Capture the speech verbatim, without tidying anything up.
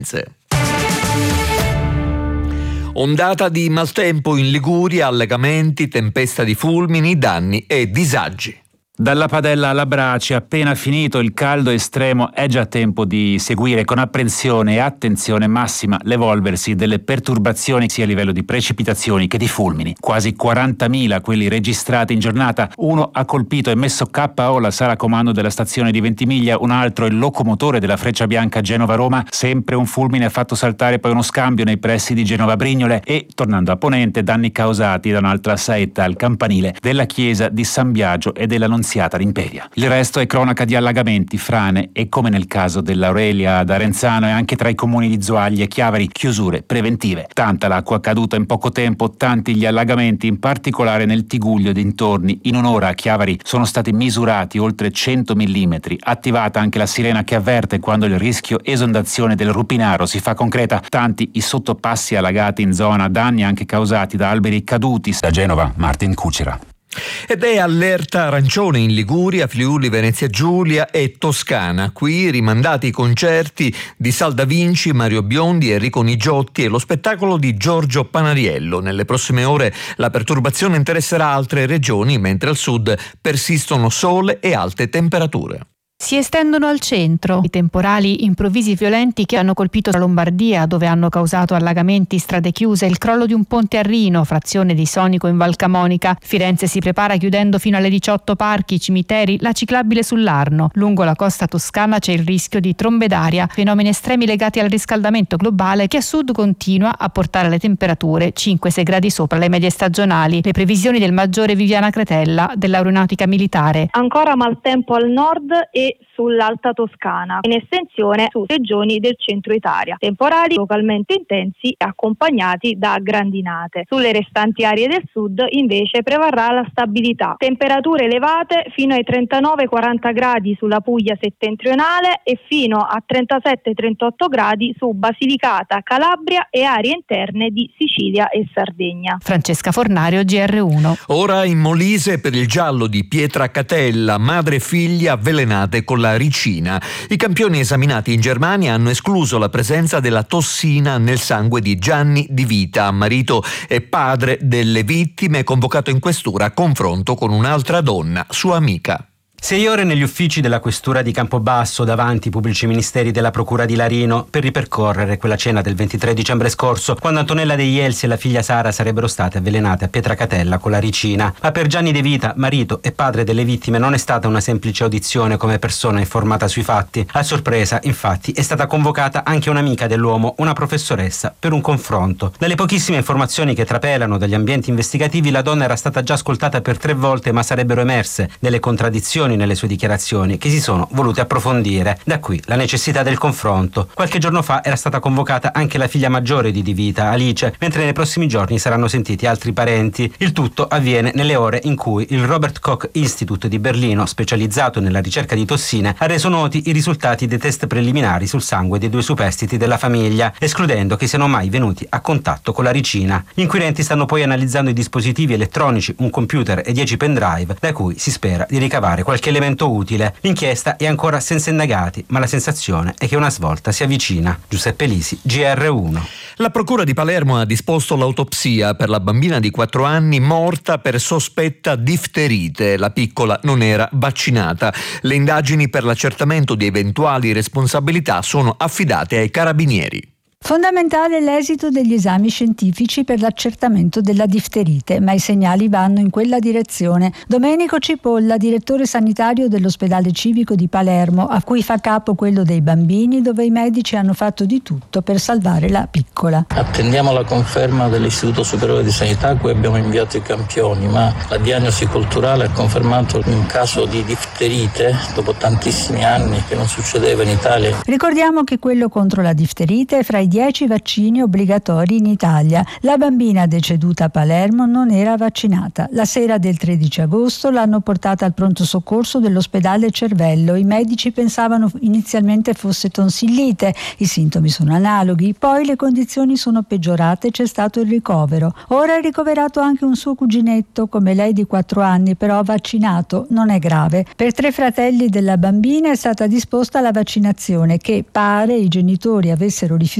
Ondata di maltempo in Liguria, allagamenti, tempesta di fulmini, danni e disagi. Dalla padella alla brace, appena finito il caldo estremo, è già tempo di seguire con apprensione e attenzione massima l'evolversi delle perturbazioni sia a livello di precipitazioni che di fulmini. Quasi quarantamila quelli registrati in giornata. Uno ha colpito e messo K O la sala comando della stazione di Ventimiglia, un altro il locomotore della Frecciabianca Genova-Roma. Sempre un fulmine ha fatto saltare poi uno scambio nei pressi di Genova-Brignole e, tornando a ponente, danni causati da un'altra saetta al campanile della chiesa di San Biagio e della Nunziata d'Imperia. Il resto è cronaca di allagamenti, frane e, come nel caso dell'Aurelia ad Arenzano e anche tra i comuni di Zoagli e Chiavari, chiusure preventive. Tanta l'acqua caduta in poco tempo, tanti gli allagamenti, in particolare nel Tiguglio e dintorni. In un'ora a Chiavari sono stati misurati oltre cento millimetri. Attivata anche la sirena che avverte quando il rischio esondazione del Rupinaro si fa concreta. Tanti i sottopassi allagati in zona, danni anche causati da alberi caduti. Da Genova, Martin Cucera. Ed è allerta arancione in Liguria, Friuli, Venezia Giulia e Toscana. Qui rimandati i concerti di Salda Vinci, Mario Biondi, Enrico Nigiotti e lo spettacolo di Giorgio Panariello. Nelle prossime ore la perturbazione interesserà altre regioni, mentre al sud persistono sole e alte temperature. Si estendono al centro i temporali improvvisi violenti che hanno colpito la Lombardia, dove hanno causato allagamenti, strade chiuse, il crollo di un ponte a Rino, frazione di Sonico in Val Camonica. Firenze si prepara chiudendo fino alle diciotto parchi, cimiteri, la ciclabile sull'Arno. Lungo la costa toscana c'è il rischio di trombe d'aria, fenomeni estremi legati al riscaldamento globale che a sud continua a portare le temperature cinque sei gradi sopra le medie stagionali. Le previsioni del maggiore Viviana Cretella dell'Aeronautica Militare. Ancora maltempo al nord e sull'Alta Toscana, in estensione su regioni del centro Italia. Temporali localmente intensi accompagnati da grandinate. Sulle restanti aree del sud invece prevarrà la stabilità. Temperature elevate fino ai trentanove quaranta gradi sulla Puglia settentrionale e fino a trentasette trentotto gradi su Basilicata, Calabria e aree interne di Sicilia e Sardegna. Francesca Fornario, G R uno. Ora in Molise per il giallo di Pietracatella, madre e figlia avvelenate con la ricina. I campioni esaminati in Germania hanno escluso la presenza della tossina nel sangue di Gianni Di Vita, marito e padre delle vittime, convocato in questura a confronto con un'altra donna, sua amica. Sei ore negli uffici della questura di Campobasso davanti ai pubblici ministeri della procura di Larino per ripercorrere quella cena del ventitré dicembre scorso, quando Antonella De Ielsi e la figlia Sara sarebbero state avvelenate a Pietracatella con la ricina. Ma per Gianni De Vita, marito e padre delle vittime, non è stata una semplice audizione come persona informata sui fatti. A sorpresa, infatti, è stata convocata anche un'amica dell'uomo, una professoressa, per un confronto. Dalle pochissime informazioni che trapelano dagli ambienti investigativi, la donna era stata già ascoltata per tre volte, ma sarebbero emerse delle contraddizioni nelle sue dichiarazioni che si sono volute approfondire. Da qui la necessità del confronto. Qualche giorno fa era stata convocata anche la figlia maggiore di Di Vita, Alice, mentre nei prossimi giorni saranno sentiti altri parenti. Il tutto avviene nelle ore in cui il Robert Koch Institute di Berlino, specializzato nella ricerca di tossine, ha reso noti i risultati dei test preliminari sul sangue dei due superstiti della famiglia, escludendo che siano mai venuti a contatto con la ricina. Gli inquirenti stanno poi analizzando i dispositivi elettronici, un computer e dieci pendrive, da cui si spera di ricavare qualche elemento utile. L'inchiesta è ancora senza indagati, ma la sensazione è che una svolta si avvicina. Giuseppe Lisi, G R uno. La procura di Palermo ha disposto l'autopsia per la bambina di quattro anni morta per sospetta difterite. La piccola non era vaccinata. Le indagini per l'accertamento di eventuali responsabilità sono affidate ai carabinieri. Fondamentale è l'esito degli esami scientifici per l'accertamento della difterite, ma i segnali vanno in quella direzione. Domenico Cipolla, direttore sanitario dell'ospedale civico di Palermo, a cui fa capo quello dei bambini, dove i medici hanno fatto di tutto per salvare la piccola. Attendiamo la conferma dell'Istituto Superiore di Sanità a cui abbiamo inviato i campioni, ma la diagnosi culturale ha confermato un caso di difterite dopo tantissimi anni che non succedeva in Italia. Ricordiamo che quello contro la difterite è fra i dieci vaccini obbligatori in Italia. La bambina deceduta a Palermo non era vaccinata. La sera del tredici agosto l'hanno portata al pronto soccorso dell'ospedale Cervello. I medici pensavano inizialmente fosse tonsillite, i sintomi sono analoghi, poi le condizioni sono peggiorate e c'è stato il ricovero. Ora è ricoverato anche un suo cuginetto, come lei di quattro anni, però vaccinato, non è grave. Per tre fratelli della bambina è stata disposta la vaccinazione che pare i genitori avessero rifiutato